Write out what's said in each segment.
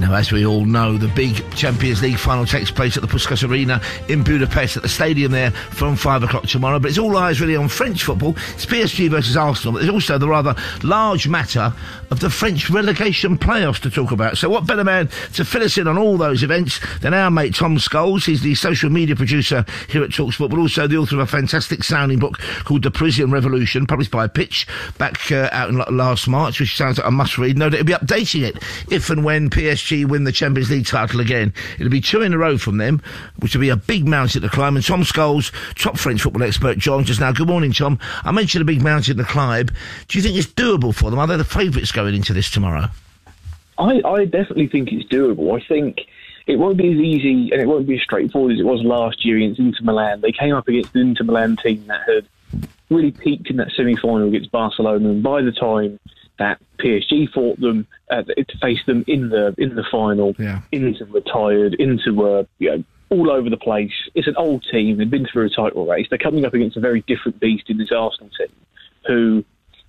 Now, as we all know, the big Champions League final takes place at the Puskás Arena in Budapest at the stadium there from 5 o'clock tomorrow. But it's all eyes really on French football. It's PSG versus Arsenal, but there's also the rather large matter of the French relegation playoffs to talk about. So what better man to fill us in on all those events than our mate Tom Scholes. He's the social media producer here at TalkSport, but also the author of a fantastic sounding book called The Parisian Revolution, published by Pitch back out in last March, which sounds like a must-read. No doubt he'll be updating it if and when PSG win the Champions League title again. It'll be 2 in a row from them, which will be a big mountain to climb. And Tom Scholes, top French football expert, joins us now. Good morning, Tom. I mentioned a big mountain to climb. Do you think it's doable for them? Are they the favourites going into this tomorrow? I definitely think it's doable. I think it won't be as easy and it won't be as straightforward as it was last year against Inter Milan. They came up against an Inter Milan team that had really peaked in that semi-final against Barcelona, and by the time that PSG fought them to face them in the final, Inter were tired, Inter were all over the place. It's an old team. They've been through a title race. They're coming up against a very different beast in this Arsenal team, who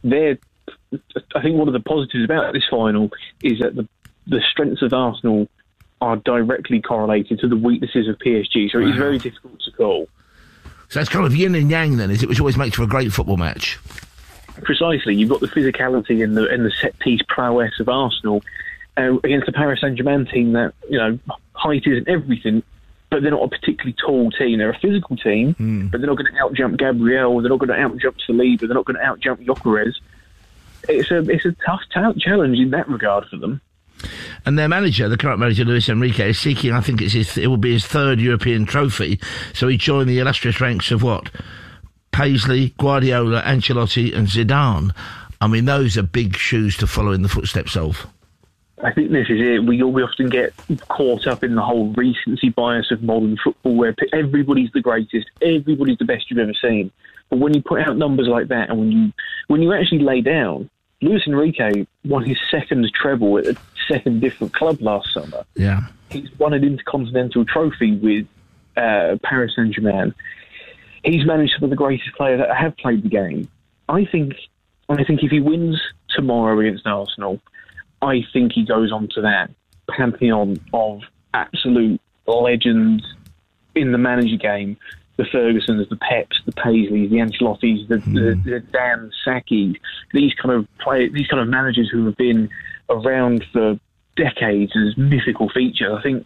I think one of the positives about this final is that the strengths of Arsenal are directly correlated to the weaknesses of PSG, so it is very difficult to call. So it's kind of yin and yang then, is it, which always makes for a great football match? Precisely. You've got the physicality and the set-piece prowess of Arsenal against the Paris Saint-Germain team that, height isn't everything, but they're not a particularly tall team. They're a physical team, but they're not going to out-jump Gabriel, they're not going to out-jump Saliba, they're not going to out-jump Gyökeres. It's a tough challenge in that regard for them. And their manager, the current manager, Luis Enrique, is seeking, I think it will be his 3rd European trophy, so he joined the illustrious ranks of what? Paisley, Guardiola, Ancelotti and Zidane. I mean, those are big shoes to follow in the footsteps of. I think this is it. We often get caught up in the whole recency bias of modern football where everybody's the greatest, everybody's the best you've ever seen. But when you put out numbers like that and when you actually lay down, Luis Enrique won his 2nd treble at a 2nd different club last summer. Yeah. He's won an Intercontinental trophy with Paris Saint-Germain. He's managed some of the greatest players that have played the game. I think if he wins tomorrow against Arsenal, I think he goes on to that pantheon of absolute legends in the manager game. The Fergusons, the Peps, the Paisleys, the Ancelottis, the Dan Sakis, these kind of managers who have been around for decades as mythical features. I think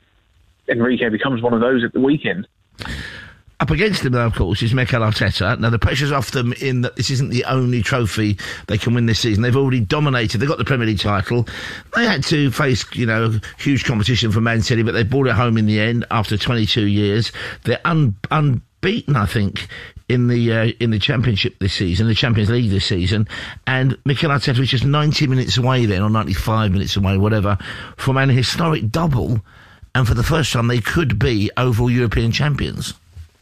Enrique becomes one of those at the weekend. Up against him, though, of course, is Mikel Arteta. Now, the pressure's off them in that this isn't the only trophy they can win this season. They've already dominated. They got the Premier League title. They had to face, huge competition from Man City, but they brought it home in the end after 22 years. They're unbeaten, I think, in the Championship this season, the Champions League this season. And Mikel Arteta was just 90 minutes away then, or 95 minutes away, whatever, from an historic double. And for the first time, they could be overall European champions.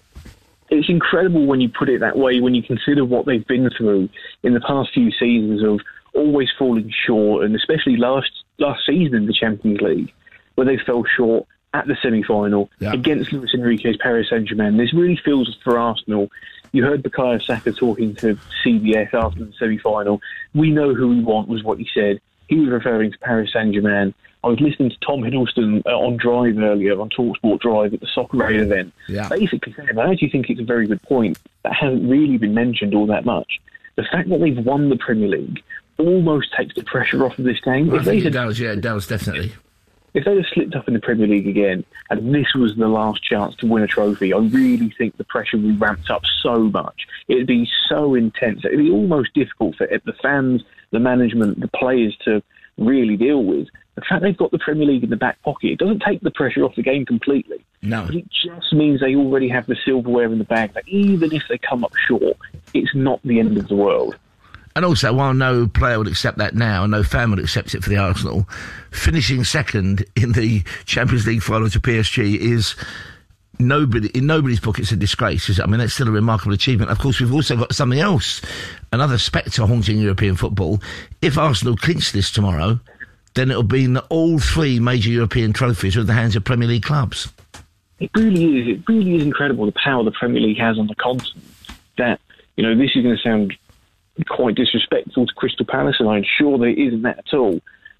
It's incredible when you put it that way, when you consider what they've been through in the past few seasons of always falling short, and especially last season in the Champions League, where they fell short at the semi-final against Luis Enrique's Paris Saint-Germain. This really feels for Arsenal. You heard Bukayo Saka talking to CBS after the semi-final. We know who we want, was what he said. He was referring to Paris Saint-Germain. I was listening to Tom Hiddleston on Drive earlier, on TalkSport Drive at the Soccer Aid event. Yeah. Basically saying, I actually think it's a very good point that hasn't really been mentioned all that much. The fact that they've won the Premier League almost takes the pressure off of this game. Well, I think it does, definitely. If they'd have slipped up in the Premier League again, and this was the last chance to win a trophy, I really think the pressure would be ramped up so much. It'd be so intense. It'd be almost difficult for the fans, the management, the players to really deal with. The fact they've got the Premier League in the back pocket, it doesn't take the pressure off the game completely. No. But it just means they already have the silverware in the bag, that even if they come up short, it's not the end of the world. And also, while no player would accept that now, and no fan would accept it for the Arsenal, finishing 2nd in the Champions League final to PSG is in nobody's book. It's a disgrace. I mean, that's still a remarkable achievement. Of course, we've also got something else, another spectre haunting European football. If Arsenal clinch this tomorrow, then it'll be in all 3 major European trophies with the hands of Premier League clubs. It really is. It really is incredible the power the Premier League has on the continent. That, this is going to sound quite disrespectful to Crystal Palace, and I'm sure that it isn't that at all.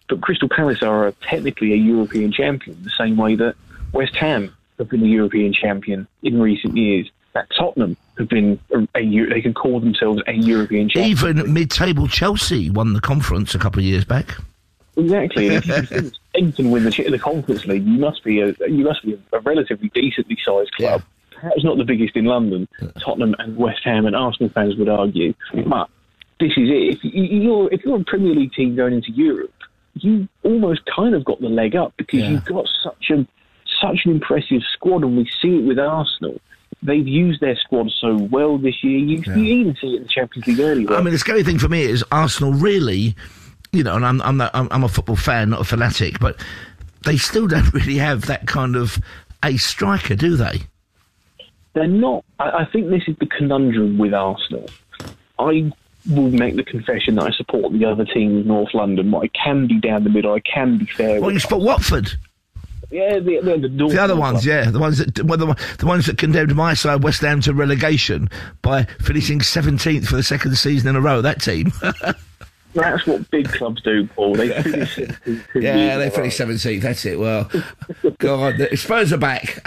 But Crystal Palace are technically a European champion, the same way that West Ham have been a European champion in recent years. That Tottenham have been they can call themselves a European champion. Even mid-table Chelsea won the conference a couple of years back. Exactly. And if you think to win the Conference League, you must be a relatively decently sized club. Yeah. Perhaps not the biggest in London. Tottenham and West Ham and Arsenal fans would argue, but this is it. If you're a Premier League team going into Europe, you almost kind of got the leg up because you've got such an impressive squad, and we see it with Arsenal. They've used their squad so well this year. You even see it in the Champions League earlier. I mean, the scary thing for me is Arsenal really, and I'm a football fan, not a fanatic, but they still don't really have that kind of ace striker, do they? They're not. I think this is the conundrum with Arsenal. I will make the confession that I support the other team in North London. I can be down the middle. I can be fair. Well, you support Watford. Yeah, the other ones, the ones that condemned my side, West Ham, to relegation by finishing 17th for the second season in a row. That team. That's what big clubs do, Paul. They finish 17th. Yeah, they finish 17th. That's it. Well, God, the Spurs are back.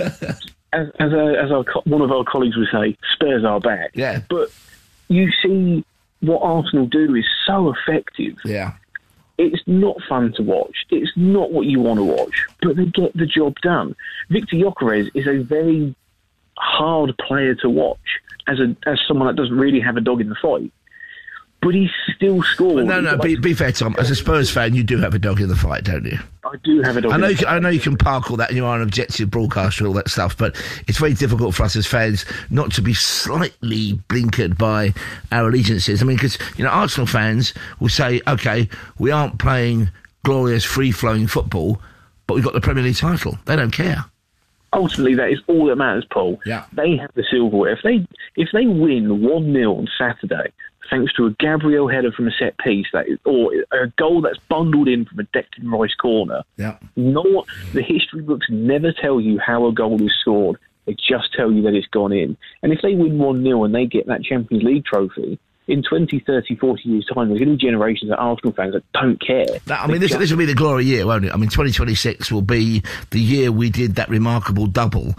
as one of our colleagues would say, Spurs are back. Yeah, but you see what Arsenal do is so effective. Yeah. It's not fun to watch. It's not what you want to watch, but they get the job done. Victor Gyökeres is a very hard player to watch as someone that doesn't really have a dog in the fight. But he still scored. No, be fair, Tom. As a Spurs fan, you do have a dog in the fight, don't you? I do have a dog in the fight. I know you can park all that and you are an objective broadcaster, all that stuff, but it's very difficult for us as fans not to be slightly blinkered by our allegiances. I mean, because, Arsenal fans will say, OK, we aren't playing glorious, free-flowing football, but we've got the Premier League title. They don't care. Ultimately, that is all that matters, Paul. Yeah. They have the silverware. If they win 1-0 on Saturday, thanks to a Gabriel header from a set piece, or a goal that's bundled in from a Declan Rice corner. Yeah. The history books never tell you how a goal is scored. They just tell you that it's gone in. And if they win 1-0 and they get that Champions League trophy, in 20, 30, 40 years' time, there's going to be generations of Arsenal fans that don't care. This will be the glory year, won't it? I mean, 2026 will be the year we did that remarkable double.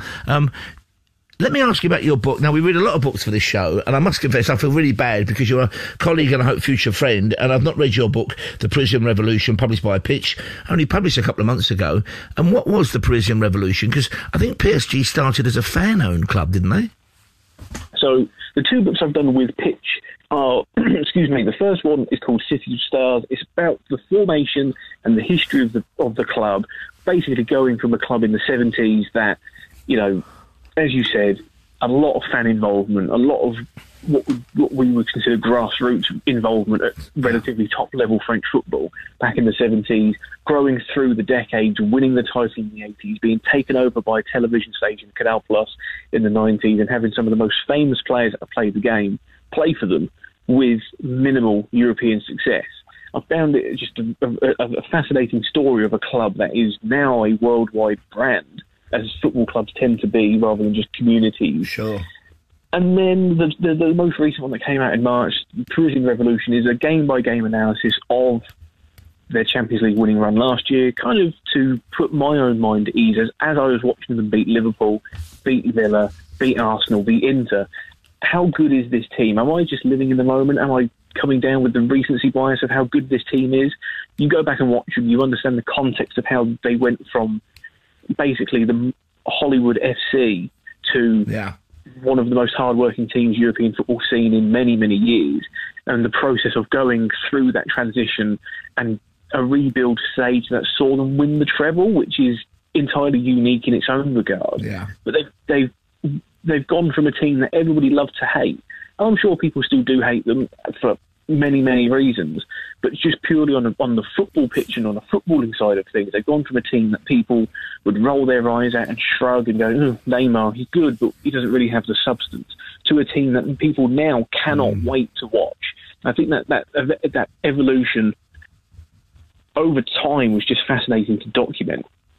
Let me ask you about your book. Now, we read a lot of books for this show, and I must confess I feel really bad because you're a colleague and I hope future friend, and I've not read your book, The Parisian Revolution, published by Pitch, only published a couple of months ago. And what was the Parisian Revolution? Because I think PSG started as a fan-owned club, didn't they? So, the two books I've done with Pitch are, the first one is called City of Stars. It's about the formation and the history of the club, basically going from a club in the 70s that, as you said, a lot of fan involvement, a lot of what we would consider grassroots involvement at relatively top-level French football back in the 70s, growing through the decades, winning the title in the 80s, being taken over by a television station, Canal Plus, in the 90s, and having some of the most famous players that have played the game play for them with minimal European success. I found it just a fascinating story of a club that is now a worldwide brand, as football clubs tend to be, rather than just communities. Sure. And then the most recent one that came out in March, the Parisian Revolution, is a game-by-game analysis of their Champions League winning run last year, kind of to put my own mind at ease as I was watching them beat Liverpool, beat Villa, beat Arsenal, beat Inter. How good is this team? Am I just living in the moment? Am I coming down with the recency bias of how good this team is? You go back and watch them, you understand the context of how they went from basically the Hollywood FC to one of the most hard-working teams European football seen in many, many years, and the process of going through that transition and a rebuild stage that saw them win the treble, which is entirely unique in its own regard. Yeah. But they've gone from a team that everybody loved to hate. I'm sure people still do hate them for many, many reasons, but just purely on the football pitch and on the footballing side of things, they've gone from a team that people would roll their eyes at and shrug and go, Neymar, he's good, but he doesn't really have the substance, to a team that people now cannot wait to watch. I think that evolution over time was just fascinating to document.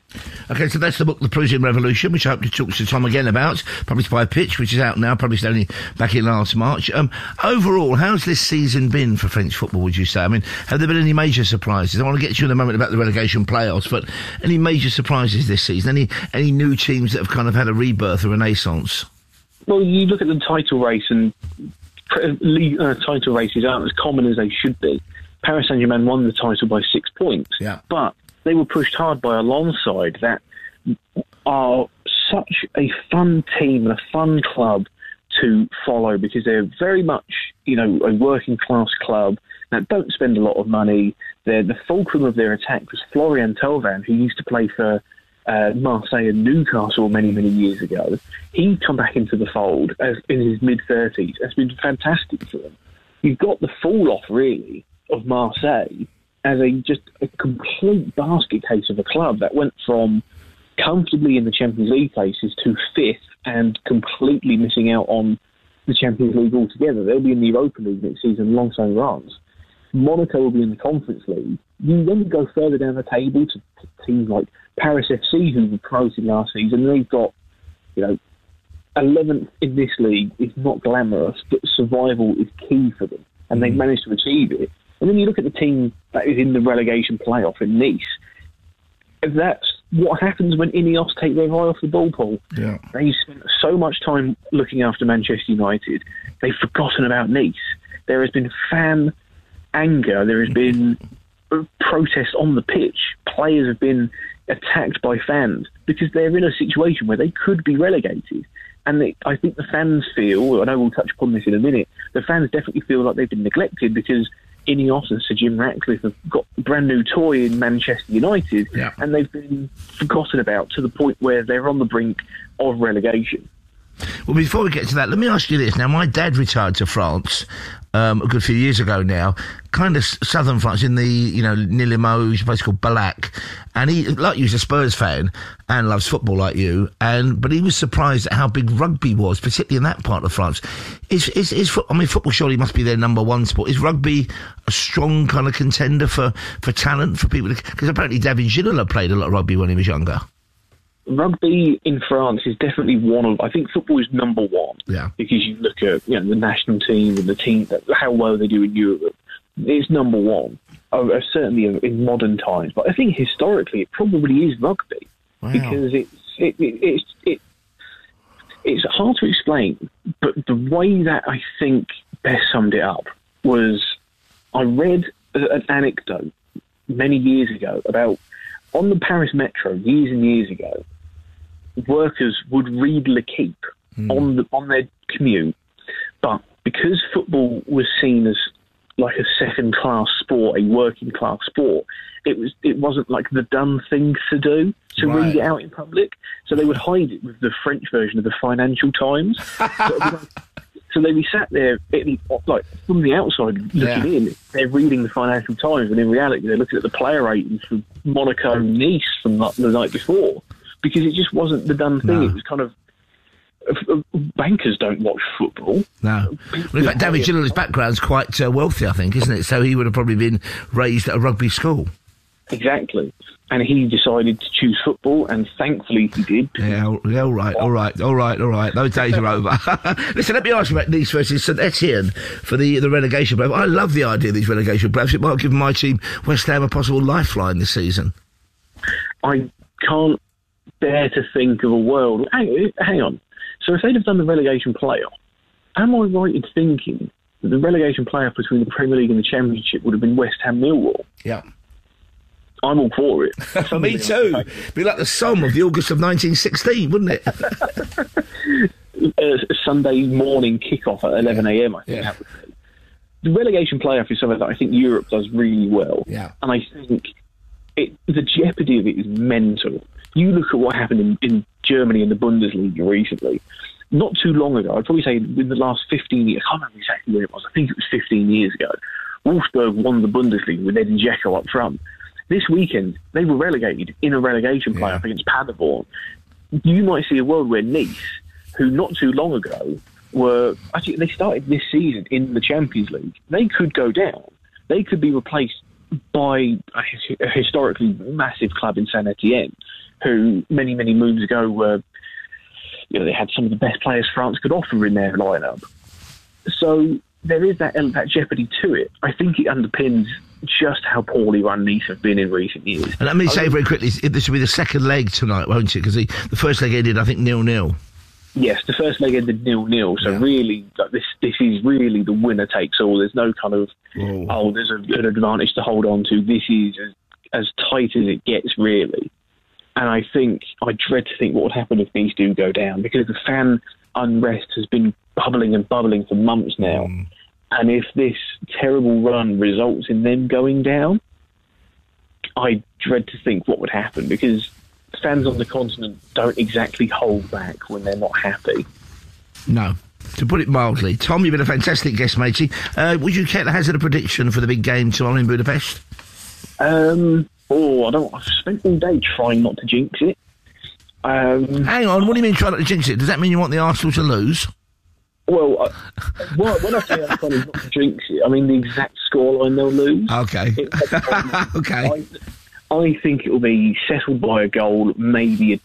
Okay, so that's the book, The Parisian Revolution, which I hope to talk to Tom again about, published by Pitch, which is out now, published only back in last March. Overall, how's this season been for French football, would you say? I mean, have there been any major surprises? I want to get to you in a moment about the relegation playoffs, but any major surprises this season? Any new teams that have kind of had a rebirth, a renaissance? Well, you look at the title race, and title races aren't as common as they should be. Paris Saint-Germain won the title by 6 points, but they were pushed hard by a Lens side that are such a fun team and a fun club to follow, because they're very much, a working class club that don't spend a lot of money. The fulcrum of their attack was Florian Thauvin, who used to play for Marseille and Newcastle many, many years ago. He'd come back into the fold in his mid-30s. It's been fantastic for them. You've got the fall-off, really, of Marseille as just a complete basket case of a club that went from comfortably in the Champions League places to 5th and completely missing out on the Champions League altogether. They'll be in the Europa League next season alongside Reims. Monaco will be in the Conference League. You then go further down the table to teams like Paris FC, who were promoted last season. They've got, 11th in this league is not glamorous, but survival is key for them, and they've managed to achieve it. And then you look at the team that is in the relegation playoff in Nice. That's what happens when Ineos take their eye off the ball, Paul. Yeah. They spent so much time looking after Manchester United, they've forgotten about Nice. There has been fan anger. There has been protest on the pitch. Players have been attacked by fans because they're in a situation where they could be relegated. And I think the fans feel, I know we'll touch upon this in a minute, the fans definitely feel like they've been neglected because Ineos and Sir Jim Ratcliffe have got a brand new toy in Manchester United, and they've been forgotten about to the point where they're on the brink of relegation. Well, before we get to that, let me ask you this. Now, my dad retired to France a good few years ago now, kind of southern France, in the, near Limoges, a place called Ballac. And he, like you, is a Spurs fan and loves football like you. But he was surprised at how big rugby was, particularly in that part of France. Football surely must be their number one sport. Is rugby a strong kind of contender for talent, for people? Because apparently David Ginola played a lot of rugby when he was younger. Rugby in France is definitely one of... I think football is number one. Yeah. Because you look at the national team and the team, how well they do in Europe. It's number one, certainly in modern times. But I think historically it probably is rugby. Wow. Because it's hard to explain. But the way that I think best summed it up was I read an anecdote many years ago about on the Paris Metro years and years ago, workers would read L'Équipe on their commute, but because football was seen as like a second-class sport, a working-class sport, it wasn't like the done thing to do to read it out in public, so they would hide it with the French version of the Financial Times. So they'd be sat there, from the outside looking in, they're reading the Financial Times, and in reality they're looking at the player ratings for Monaco Nice from the night before, because it just wasn't the done thing. It was kind of... bankers don't watch football. No. Well, in fact, David Gino's background's quite wealthy, I think, isn't it? So he would have probably been raised at a rugby school. Exactly. And he decided to choose football, and thankfully he did. Yeah, all right. Those days are over. Listen, let me ask you about Nice versus St Etienne for the relegation playoff. I love the idea of these relegation playoffs. It might give my team, West Ham, a possible lifeline this season. I can't bear to think of a world... Hang on. So if they'd have done the relegation playoff, am I right in thinking that the relegation playoff between the Premier League and the Championship would have been West Ham Millwall? Yeah. I'm all for it. Me too. Be like the Somme of the August of 1916, wouldn't it? Sunday morning kickoff at 11 a.m, I think that would be. The relegation playoff is something that I think Europe does really well. Yeah. And I think the jeopardy of it is mental. You look at what happened in Germany in the Bundesliga recently. Not too long ago, I'd probably say in the last 15 years, I can't remember exactly when it was, I think it was 15 years ago, Wolfsburg won the Bundesliga with Edin Dzeko up front. This weekend, they were relegated in a relegation playoff against Paderborn. You might see a world where Nice, who not too long ago they started this season in the Champions League, they could go down. They could be replaced by a historically massive club in Saint Etienne, who many, many moons ago were, they had some of the best players France could offer in their lineup. So there is that jeopardy to it. I think it underpins just how poorly run Nice have been in recent years. And let me say very quickly, this will be the second leg tonight, won't it? Because the first leg ended, I think, 0-0. Yes, the first leg ended 0-0. So really, this is really the winner takes all. There's no kind of, there's an advantage to hold on to. This is as tight as it gets, really. And I dread to think what would happen if these do go down, because the fan unrest has been bubbling and bubbling for months now. And if this terrible run results in them going down, I dread to think what would happen, because fans on the continent don't exactly hold back when they're not happy. No, to put it mildly. Tom, you've been a fantastic guest, matey. Would you care to hazard a prediction for the big game tomorrow in Budapest? I've spent all day trying not to jinx it. Hang on, what do you mean try not to jinx it? Does that mean you want the Arsenal to lose? Well, when I say I'm trying not to jinx it, I mean the exact scoreline they'll lose. Okay. Okay. I think it will be settled by a goal, maybe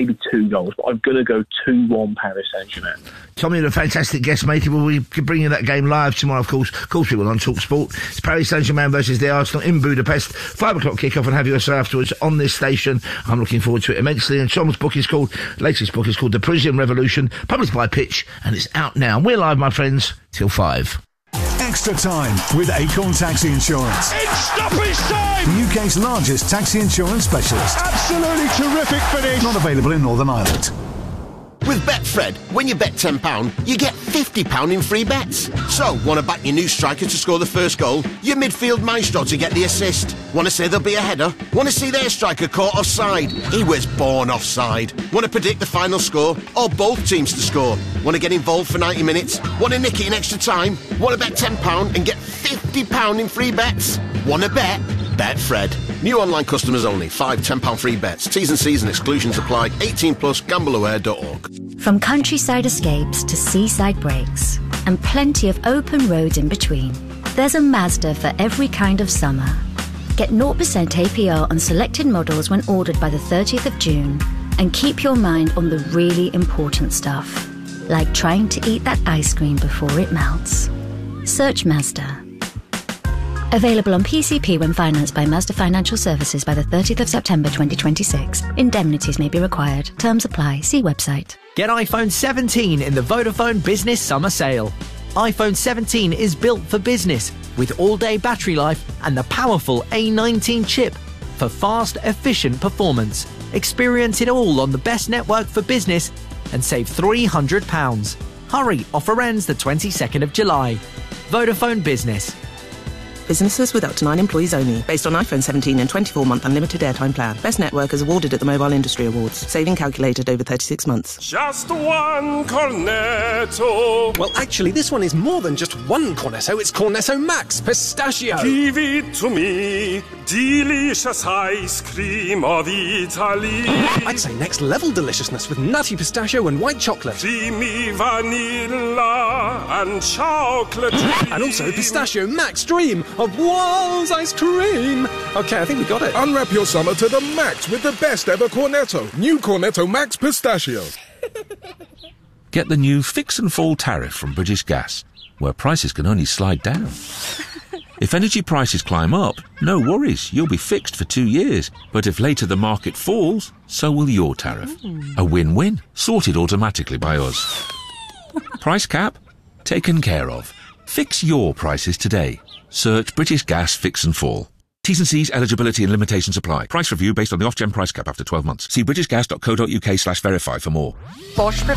2 goals, but I'm going to go 2-1 Paris Saint-Germain. Tommy, you're a fantastic guest, matey. Well, we can bring you that game live tomorrow, of course. Of course we will on TalkSport. It's Paris Saint-Germain versus the Arsenal in Budapest. 5 o'clock kick-off, and have you afterwards on this station. I'm looking forward to it immensely. And Tom's latest book is called The Parisian Revolution, published by Pitch, and it's out now. And we're live, my friends, till 5. Extra time with Acorn Taxi Insurance. It's stoppage time! The UK's largest taxi insurance specialist. Absolutely terrific finish. Not available in Northern Ireland. With Betfred, when you bet £10, you get £50 in free bets. So, want to back your new striker to score the first goal? Your midfield maestro to get the assist? Want to say there'll be a header? Want to see their striker caught offside? He was born offside. Want to predict the final score? Or both teams to score? Want to get involved for 90 minutes? Want to nick it in extra time? Want to bet £10 and get £50 in free bets? Want to bet? Betfred. New online customers only. 5 £10 free bets. T's and C's and exclusions apply. 18+, gambleaware.org. From countryside escapes to seaside breaks, and plenty of open roads in between, there's a Mazda for every kind of summer. Get 0% APR on selected models when ordered by the 30th of June, and keep your mind on the really important stuff, like trying to eat that ice cream before it melts. Search Mazda. Available on PCP when financed by Mazda Financial Services by the 30th of September 2026. Indemnities may be required. Terms apply. See website. Get iPhone 17 in the Vodafone Business Summer Sale. iPhone 17 is built for business with all-day battery life and the powerful A19 chip for fast, efficient performance. Experience it all on the best network for business and save £300. Hurry, offer ends the 22nd of July. Vodafone Business. Businesses with up to 9 employees only. Based on iPhone 17 and 24-month unlimited airtime plan. Best network is awarded at the Mobile Industry Awards. Saving calculated over 36 months. Just one Cornetto. Well, actually, this one is more than just one Cornetto. It's Cornetto Max Pistachio. Give it to me. Delicious ice cream of Italy. I'd say next level deliciousness with nutty pistachio and white chocolate. Creamy vanilla and chocolate. And also Pistachio Max Dream of Walls ice cream. Okay, I think we got it. Unwrap your summer to the max with the best ever Cornetto. New Cornetto Max Pistachio. Get the new Fix and Fall tariff from British Gas, where prices can only slide down. If energy prices climb up, no worries, you'll be fixed for 2 years. But if later the market falls, so will your tariff. A win-win, sorted automatically by us. Price cap? Taken care of. Fix your prices today. Search British Gas Fix and Fall. T's and C's, eligibility and limitations apply. Price review based on the Ofgem price cap after 12 months. See britishgas.co.uk/verify for more. Bosch